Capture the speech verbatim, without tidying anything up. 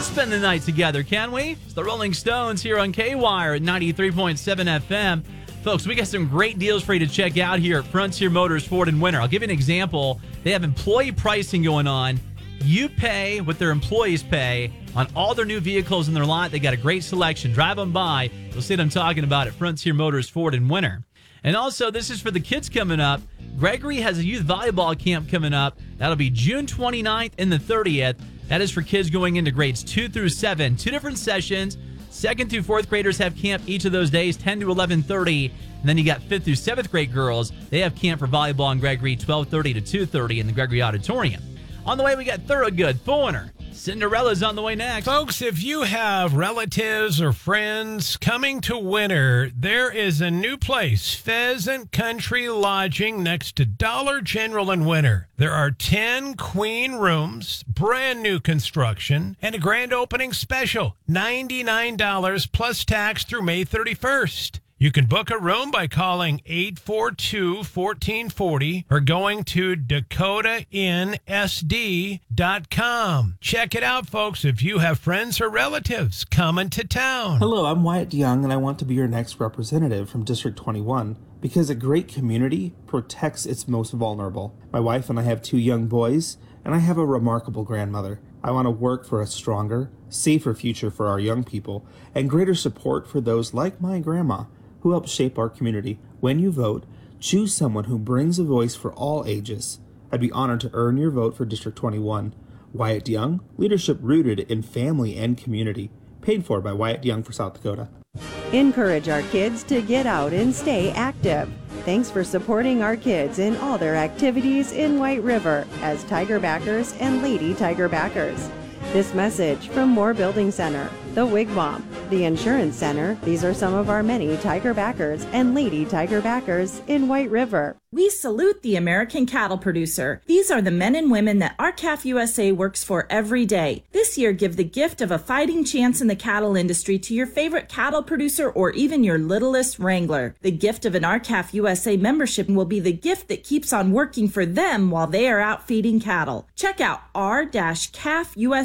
Let's spend the night together, can we? It's the Rolling Stones here on K-Wire at ninety-three point seven F M. Folks, we got some great deals for you to check out here at Frontier Motors Ford in Winter. I'll give you an example. They have employee pricing going on. You pay what their employees pay on all their new vehicles in their lot. They got a great selection. Drive them by. You'll see what I'm talking about at Frontier Motors Ford in Winter. And also, this is for the kids coming up. Gregory has a youth volleyball camp coming up. That'll be June twenty-ninth and the thirtieth. That is for kids going into grades two through seven. Two different sessions. Second through fourth graders have camp each of those days, ten to eleven thirty. And then you got fifth through seventh grade girls. They have camp for volleyball in Gregory, twelve thirty to two thirty in the Gregory Auditorium. On the way, we got Thorogood, Foreigner. Cinderella's on the way next. Folks, if you have relatives or friends coming to Winter, there is a new place, Pheasant Country Lodging, next to Dollar General in Winter. There are ten queen rooms, brand new construction, and a grand opening special, ninety-nine dollars plus tax through May thirty-first. You can book a room by calling eight four two, one four four zero or going to dakota inn s d dot com. Check it out, folks, if you have friends or relatives coming to town. Hello, I'm Wyatt Young, and I want to be your next representative from District twenty-one because a great community protects its most vulnerable. My wife and I have two young boys, and I have a remarkable grandmother. I want to work for a stronger, safer future for our young people and greater support for those like my grandma who help shape our community. When you vote, choose someone who brings a voice for all ages. I'd be honored to earn your vote for District twenty-one. Wyatt Young, leadership rooted in family and community. Paid for by Wyatt Young for South Dakota. Encourage our kids to get out and stay active. Thanks for supporting our kids in all their activities in White River as Tiger Backers and Lady Tiger Backers. This message from Moore Building Center, the Wigwam, the Insurance Center. These are some of our many Tiger Backers and Lady Tiger Backers in White River. We salute the American cattle producer. These are the men and women that R C A F U S A works for every day. This year, give the gift of a fighting chance in the cattle industry to your favorite cattle producer or even your littlest wrangler. The gift of an R C A F U S A membership will be the gift that keeps on working for them while they are out feeding cattle. Check out r dash c a f u s